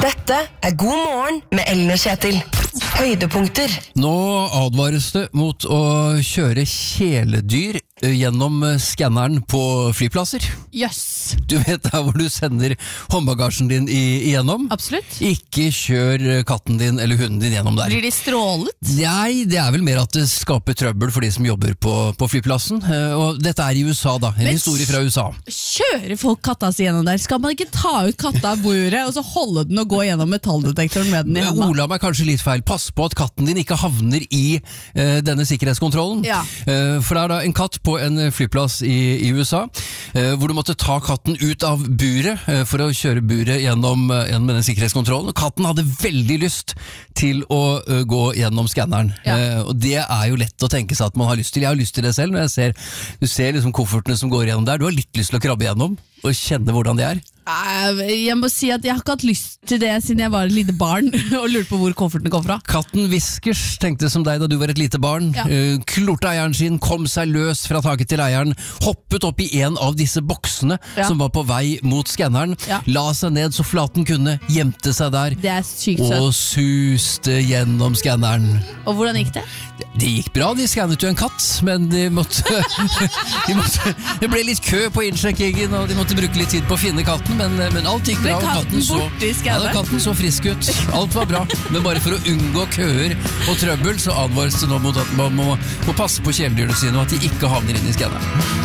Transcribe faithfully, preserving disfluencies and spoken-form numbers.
Dette er God morgen med Ellen og Kjetil. Høydepunkter. Nå advares det mot å kjøre kjæledyr gjennom skanneren på flyplasser. Jøss. Du vet der hvor du sender håndbagasjen din igjennom? Absolutt. Ikke kjør katten din eller hunden din gjennom der. Blir de strålet? Nei, det er vel mer at det skaper trøbbel for de som jobber på, på flyplassen. Og dette er i U S A da, en Men historie fra U S A. Kjører folk katta si gjennom der? Skal man ikke ta ut katta av buret og så holde den og gå gjennom metalldetektoren med den i handa? Ola meg kanskje litt feil. Pass på at katten din ikke havner i uh, denne sikkerhetskontrollen. Ja. Uh, for det er da en katt på en flyplass i, i U S A, uh, hvor du måtte ta katten ut av buret uh, for å kjøre buret gjennom, uh, gjennom denne sikkerhetskontrollen. Katten hadde veldig lyst til å uh, gå gjennom skanneren. Ja. Uh, og det er jo lett å tenke seg at man har lyst til. Jeg har lyst til det selv når jeg ser, du ser liksom koffertene som går gjennom der. Du har litt lyst til å krabbe gjennom og kjenne hvordan det er. Jeg må si at jeg har ikke hatt lyst til det siden jeg var et lite barn og lurte på hvor koffertene kom fra. Katten Whiskers tenkte som deg da du var et lite barn. Ja. Uh, klorte eieren sin, kom seg løs fra taket til eieren, hoppet opp i en av disse boksene Ja. som var på vei mot skanneren, Ja. la seg ned så flat den kunne, gjemte seg der Det er sykt og søtt. suste gjennom skanneren. Og hvordan gikk det? Det, det gikk bra, de skannet jo en katt, men de måtte, de måtte det ble litt kø på innsjekkingen, og de måtte bruke litt tid på å finne katten, men, men alt gikk bra. Ble og katten så, borte i ja, skanneren? da, katten så frisk ut. Alt var bra, men bare for å unngå køer og trøbbel, så advares det nå mot at man må, må passe på kjæledyrene sine, og at de ikke havner inn i skanneren.